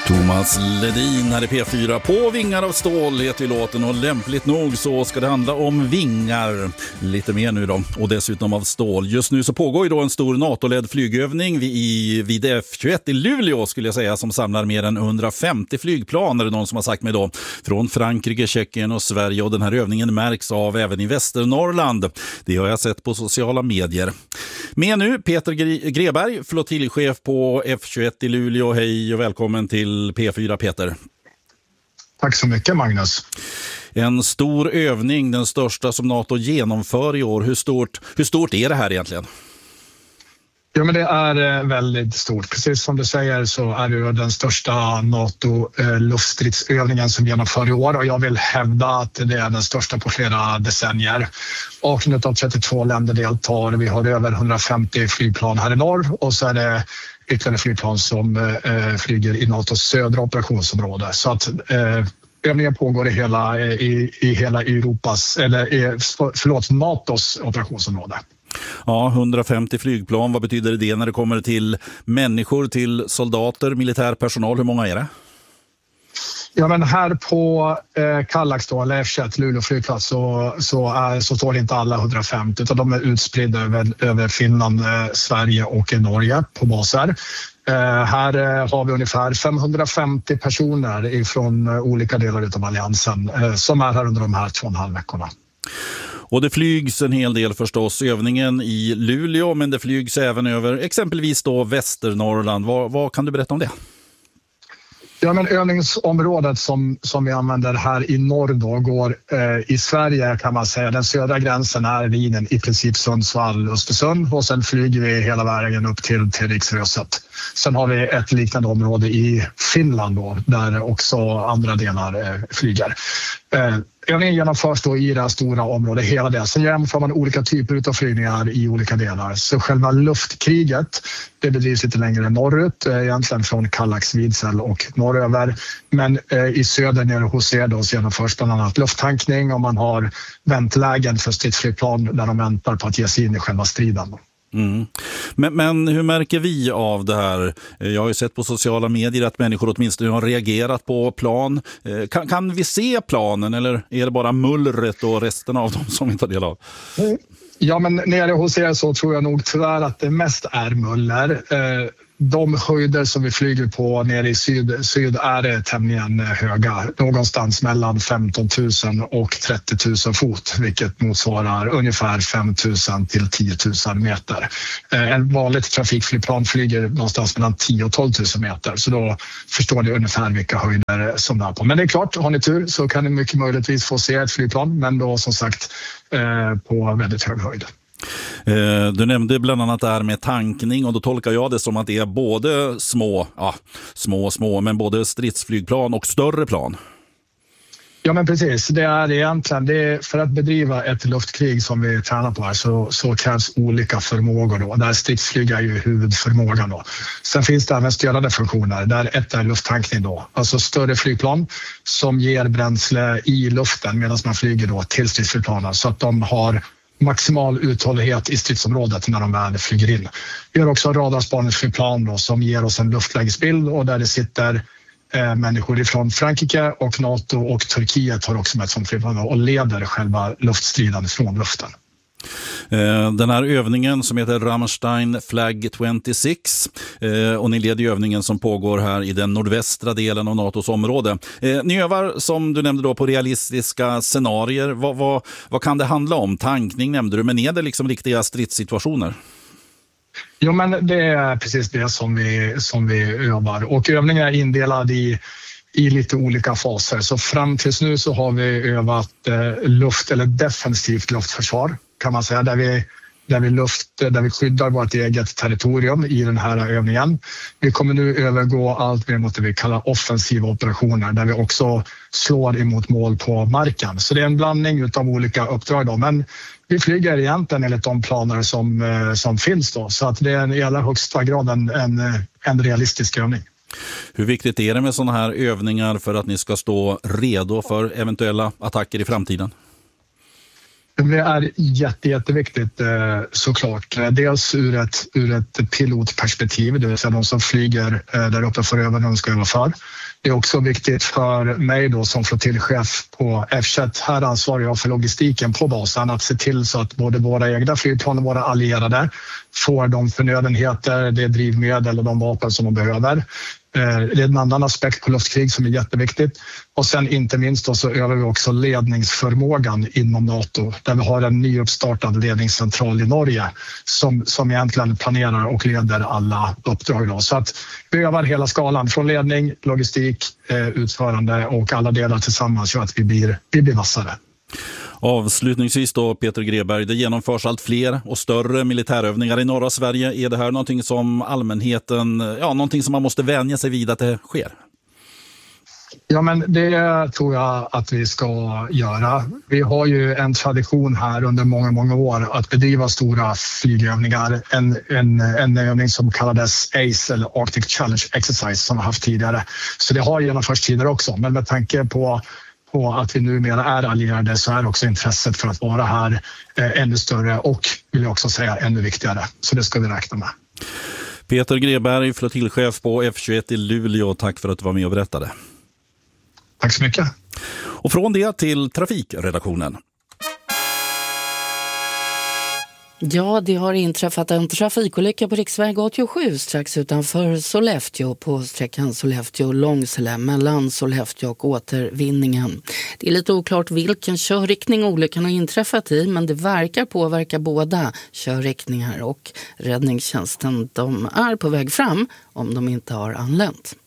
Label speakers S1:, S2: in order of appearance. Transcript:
S1: Thomas Ledin här i P4 på Vingar av stål heter låten, och lämpligt nog så ska det handla om vingar lite mer nu då, och dessutom av stål. Just nu så pågår ju då en stor NATO-ledd flygövning vid F21 i Luleå skulle jag säga, som samlar mer än 150 flygplan, är det någon som har sagt mig då, från Frankrike, Tjeckien och Sverige, och den här övningen märks av även i Västernorrland. Det har jag sett på sociala medier. Med nu Peter Greberg, flottiljchef på F21 i Luleå. Hej och välkommen till P4 Peter.
S2: Tack så mycket Magnus.
S1: En stor övning, den största som NATO genomför i år. Hur stort är det här egentligen?
S2: Ja, men det är väldigt stort. Precis som du säger så är det den största NATO-luftstridsövningen som genomför i år, och jag vill hävda att det är den största på flera decennier. 18 av 32 länder deltar. Vi har över 150 flygplan här i norr, och så är det ytterligare flygplan som flyger i NATOs södra operationsområde. Så att övningen pågår i hela NATOs operationsområde.
S1: Ja, 150 flygplan. Vad betyder det när det kommer till människor, till soldater, militär personal? Hur många är det?
S2: Ja, men här på Kallax då, eller F21 Luleå flygplats, så står det inte alla 150, utan de är utspridda över Finland, Sverige och Norge på baser. Här har vi ungefär 550 personer från olika delar av alliansen som är här under de här 2,5 veckorna.
S1: Och det flygs en hel del förstås, övningen i Luleå, men det flygs även över exempelvis då Västernorrland. Vad kan du berätta om det?
S2: Ja, men övningsområdet som vi använder här i norr då går i Sverige, kan man säga. Den södra gränsen är linjen i princip Sundsvall-Östersund, och sen flyger vi hela vägen upp till Riksröset. Sen har vi ett liknande område i Finland då, där också andra delar flyger. Övningen genomförs då i det här stora området, hela det. Sen genomför man olika typer av flygningar i olika delar. Så själva luftkriget, det bedrivs lite längre norrut, egentligen från Kallax, Vidsel och norröver. Men i söder nere hos er då så genomförs bland annat lufttankning, och man har väntlägen för stridsflygplan där de väntar på att ge sig in i själva striden.
S1: Mm. Men hur märker vi av det här? Jag har ju sett på sociala medier att människor åtminstone har reagerat på plan. Kan vi se planen, eller är det bara mullret och resten av dem som vi tar del av?
S2: Ja, men nere hos er så tror jag nog tyvärr att det mest är muller. De höjder som vi flyger på nere i syd är tämligen höga. Någonstans mellan 15 000 och 30 000 fot, vilket motsvarar ungefär 5 000 till 10 000 meter. En vanligt trafikflygplan flyger någonstans mellan 10 och 12 000 meter, så då förstår ni ungefär vilka höjder som det är på. Men det är klart, har ni tur så kan ni mycket möjligtvis få se ett flygplan, men då som sagt på väldigt hög höjd.
S1: Du nämnde bland annat det här med tankning, och då tolkar jag det som att det är både små, men både stridsflygplan och större plan.
S2: Ja, men precis. Det är egentligen för att bedriva ett luftkrig som vi tränar på här så krävs olika förmågor då. Där stridsflyg är ju huvudförmågan då. Sen finns det även styrande funktioner där ett är lufttankning då. Alltså större flygplan som ger bränsle i luften medan man flyger då till stridsflygplanen, så att de har maximal uthållighet i stridsområdet när de väl flyger in. Vi har också radarspaningsflygplan då, som ger oss en luftlägesbild, och där det sitter människor ifrån Frankrike och NATO och Turkiet har också med ett sånt flygplan och leder själva luftstriden från luften.
S1: Den här övningen som heter Ramstein Flag 26, och ni leder övningen som pågår här i den nordvästra delen av NATOs område. Ni övar, som du nämnde då, på realistiska scenarier. Vad kan det handla om? Tankning nämnde du, men är det liksom riktiga stridssituationer?
S2: Jo, men det är precis det som vi övar, och övningen är indelad i lite olika faser. Så fram tills nu så har vi övat luft eller defensivt luftförsvar, kan man säga, där vi skyddar vårt eget territorium i den här övningen. Vi kommer nu övergå allt mer mot det vi kallar offensiva operationer, där vi också slår emot mål på marken. Så det är en blandning av olika uppdrag då, men vi flyger egentligen enligt de planer som finns då, så att det är i allra högsta grad en realistisk övning.
S1: Hur viktigt är det med sådana här övningar för att ni ska stå redo för eventuella attacker i framtiden?
S2: Det är jätteviktigt såklart. Dels ur ett pilotperspektiv, det vill säga de som flyger där uppe för över de ska överföra. Det är också viktigt för mig då som flottiljchef på F21. Här ansvarar jag för logistiken på basen, att se till så att både våra egna flygplan och våra allierade får de förnödenheter, det drivmedel och de vapen som de behöver. Det är en annan aspekt på luftkrig som är jätteviktigt. Och sen inte minst då så övar vi också ledningsförmågan inom NATO, där vi har en nyuppstartad ledningscentral i Norge som egentligen planerar och leder alla uppdrag då. Så att vi övar hela skalan från ledning, logistik, utförande och alla delar tillsammans så att vi blir vassare.
S1: Avslutningsvis då, Peter Greberg, det genomförs allt fler och större militärövningar i norra Sverige. Är det här någonting som allmänheten, någonting som man måste vänja sig vid att det sker?
S2: Ja, men det tror jag att vi ska göra. Vi har ju en tradition här under många år att bedriva stora flygövningar. En övning som kallades ACE eller Arctic Challenge Exercise som vi har haft tidigare. Så det har genomförts tidigare också, men med tanke på att vi numera är allierade så är också intresset för att vara här ännu större och vill jag också säga ännu viktigare. Så det ska vi räkna med.
S1: Peter Greberg, flottiljchef på F21 i Luleå. Tack för att du var med och berättade.
S2: Tack så mycket.
S1: Och från det till trafikredaktionen.
S3: Ja, det har inträffat en trafikolycka på riksväg 87 strax utanför Sollefteå på sträckan Sollefteå-Långsele mellan Sollefteå och Återvinningen. Det är lite oklart vilken körriktning olyckan har inträffat i, men det verkar påverka båda körriktningar och räddningstjänsten de är på väg fram om de inte har anlänt.